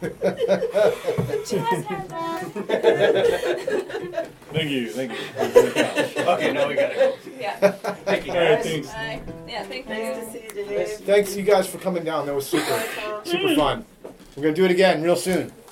Thank you. Okay, now we gotta go. Yeah. Thank you, All right, guys. thanks. Yeah, thank you. Nice to see you, Dave. Thanks you guys for coming down. That was super fun. We're gonna do it again real soon.